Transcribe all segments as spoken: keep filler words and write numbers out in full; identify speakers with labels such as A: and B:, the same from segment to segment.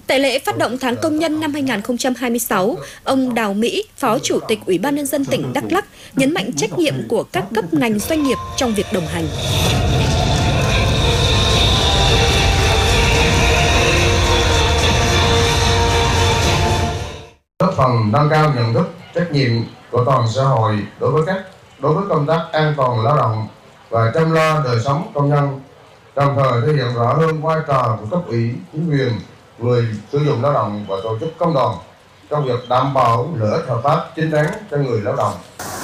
A: Tại lễ phát động tháng công nhân năm hai nghìn không trăm hai mươi sáu, ông Đào Mỹ, Phó Chủ tịch Ủy ban Nhân dân tỉnh Đắk Lắk nhấn mạnh trách nhiệm của các cấp ngành doanh nghiệp trong việc đồng hành.
B: Góp phần nâng cao nhận thức, trách nhiệm của toàn xã hội đối với các đối với công tác an toàn lao động và chăm lo đời sống công nhân, đồng thời thể hiện rõ hơn vai trò của cấp ủy, chính quyền, người sử dụng lao động và tổ chức công đoàn trong việc đảm bảo lợi ích hợp pháp chính đáng cho người lao động.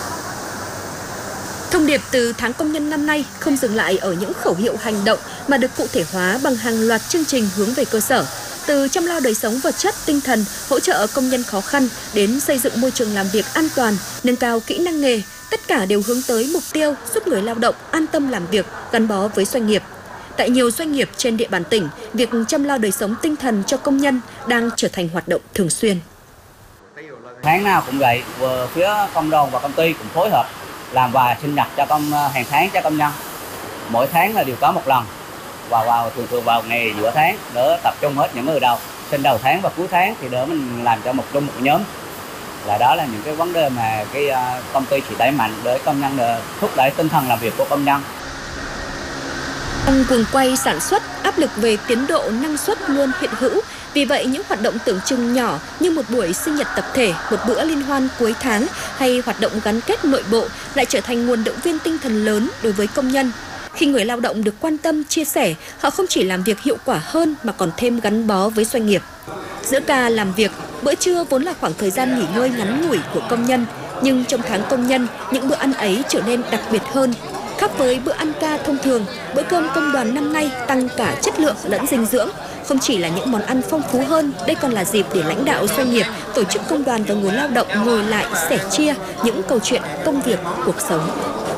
A: Thông điệp từ tháng công nhân năm nay không dừng lại ở những khẩu hiệu hành động mà được cụ thể hóa bằng hàng loạt chương trình hướng về cơ sở. Từ chăm lo đời sống vật chất, tinh thần, hỗ trợ công nhân khó khăn đến xây dựng môi trường làm việc an toàn, nâng cao kỹ năng nghề, tất cả đều hướng tới mục tiêu giúp người lao động an tâm làm việc, gắn bó với doanh nghiệp. Tại nhiều doanh nghiệp trên địa bàn tỉnh, việc chăm lo đời sống tinh thần cho công nhân đang trở thành hoạt động thường xuyên.
C: Tháng nào cũng vậy, vừa phía công đoàn và công ty cũng phối hợp làm quà sinh nhật cho công hàng tháng cho công nhân. Mỗi tháng là đều có một lần. Và vào thường thường vào ngày giữa tháng đỡ tập trung hết những người đầu sinh đầu tháng và cuối tháng thì đỡ mình làm cho một chung một nhóm, là đó là những cái vấn đề mà cái công ty chỉ đẩy mạnh để công nhân thúc đẩy tinh thần làm việc của công nhân.
A: Trong guồng quay sản xuất, áp lực về tiến độ năng suất luôn hiện hữu. Vì vậy, những hoạt động tưởng chừng nhỏ như một buổi sinh nhật tập thể, một bữa liên hoan cuối tháng hay hoạt động gắn kết nội bộ lại trở thành nguồn động viên tinh thần lớn đối với công nhân. Khi người lao động được quan tâm, chia sẻ, họ không chỉ làm việc hiệu quả hơn mà còn thêm gắn bó với doanh nghiệp. Giữa ca làm việc, bữa trưa vốn là khoảng thời gian nghỉ ngơi ngắn ngủi của công nhân, nhưng trong tháng công nhân, những bữa ăn ấy trở nên đặc biệt hơn. Khác với bữa ăn ca thông thường, bữa cơm công đoàn năm nay tăng cả chất lượng lẫn dinh dưỡng. Không chỉ là những món ăn phong phú hơn, đây còn là dịp để lãnh đạo doanh nghiệp, tổ chức công đoàn và người lao động ngồi lại sẻ chia những câu chuyện công việc, cuộc sống.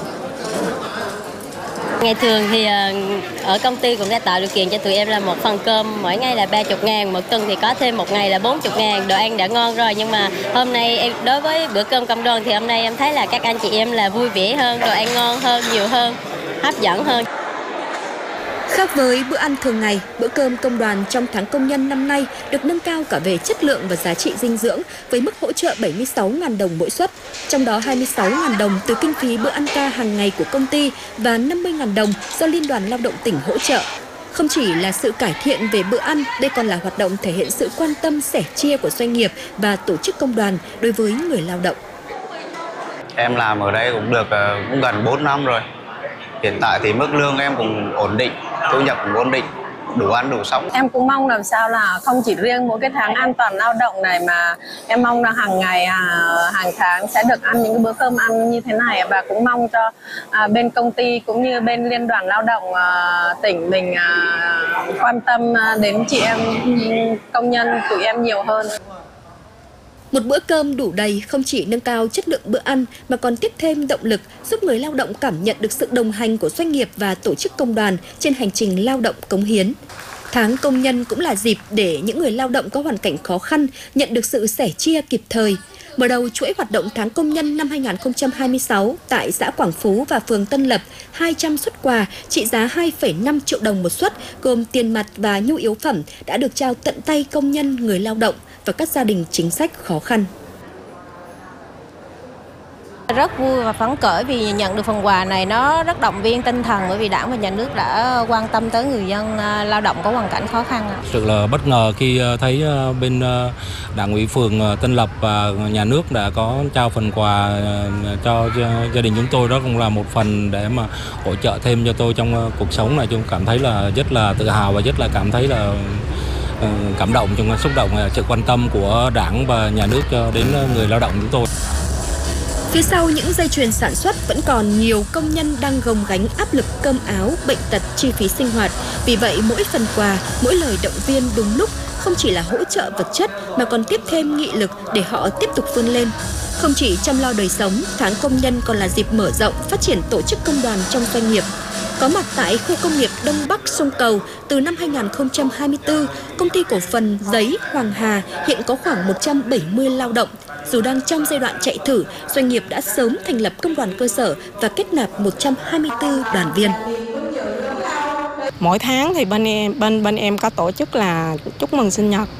D: Ngày thường thì ở công ty cũng đã tạo điều kiện cho tụi em là một phần cơm mỗi ngày là ba mươi ngàn, một tuần thì có thêm một ngày là bốn mươi ngàn, đồ ăn đã ngon rồi. Nhưng mà hôm nay em đối với bữa cơm công đoàn thì hôm nay em thấy là các anh chị em là vui vẻ hơn, đồ ăn ngon hơn, nhiều hơn, hấp dẫn hơn.
A: Khác với bữa ăn thường ngày, bữa cơm công đoàn trong tháng công nhân năm nay được nâng cao cả về chất lượng và giá trị dinh dưỡng với mức hỗ trợ bảy mươi sáu nghìn đồng mỗi suất, trong đó hai mươi sáu nghìn đồng từ kinh phí bữa ăn ca hàng ngày của công ty và năm mươi nghìn đồng do Liên đoàn Lao động tỉnh hỗ trợ. Không chỉ là sự cải thiện về bữa ăn, đây còn là hoạt động thể hiện sự quan tâm sẻ chia của doanh nghiệp và tổ chức công đoàn đối với người lao động.
E: Em làm ở đây cũng được cũng gần bốn năm rồi. Hiện tại thì mức lương em cũng ổn định, thu nhập cũng ổn định, đủ ăn đủ sống.
F: Em cũng mong làm sao là không chỉ riêng mỗi cái tháng an toàn lao động này mà em mong là hàng ngày, hàng tháng sẽ được ăn những cái bữa cơm ăn như thế này, và cũng mong cho à, bên công ty cũng như bên Liên đoàn Lao động à, tỉnh mình à, quan tâm đến chị em công nhân tụi em nhiều hơn.
A: Một bữa cơm đủ đầy không chỉ nâng cao chất lượng bữa ăn mà còn tiếp thêm động lực giúp người lao động cảm nhận được sự đồng hành của doanh nghiệp và tổ chức công đoàn trên hành trình lao động cống hiến. Tháng công nhân cũng là dịp để những người lao động có hoàn cảnh khó khăn nhận được sự sẻ chia kịp thời. Mở đầu chuỗi hoạt động tháng công nhân năm hai nghìn không trăm hai mươi sáu tại xã Quảng Phú và phường Tân Lập, hai trăm suất quà trị giá hai phẩy năm triệu đồng một suất gồm tiền mặt và nhu yếu phẩm đã được trao tận tay công nhân, người lao động và các gia đình chính sách khó khăn.
D: Rất vui và phấn khởi vì nhận được phần quà này, nó rất động viên tinh thần bởi vì Đảng và Nhà nước đã quan tâm tới người dân lao động có hoàn cảnh khó khăn.
G: Sự là bất ngờ khi thấy bên Đảng ủy phường Tân Lập và Nhà nước đã có trao phần quà cho gia đình chúng tôi, đó cũng là một phần để mà hỗ trợ thêm cho tôi trong cuộc sống này. Chúng cảm thấy là rất là tự hào và rất là cảm thấy là cảm động, trong xúc động sự quan tâm của Đảng và Nhà nước đến người lao động chúng tôi.
A: Phía sau những dây chuyền sản xuất vẫn còn nhiều công nhân đang gồng gánh áp lực cơm áo, bệnh tật, chi phí sinh hoạt. Vì vậy, mỗi phần quà, mỗi lời động viên đúng lúc không chỉ là hỗ trợ vật chất mà còn tiếp thêm nghị lực để họ tiếp tục vươn lên. Không chỉ chăm lo đời sống, tháng công nhân còn là dịp mở rộng, phát triển tổ chức công đoàn trong doanh nghiệp. Có mặt tại khu công nghiệp Đông Bắc Sông Cầu từ năm hai nghìn không trăm hai mươi tư, công ty cổ phần giấy Hoàng Hà hiện có khoảng một trăm bảy mươi lao động. Dù đang trong giai đoạn chạy thử, doanh nghiệp đã sớm thành lập công đoàn cơ sở và kết nạp một trăm hai mươi tư đoàn viên.
F: Mỗi tháng thì bên em bên bên em có tổ chức là chúc mừng sinh nhật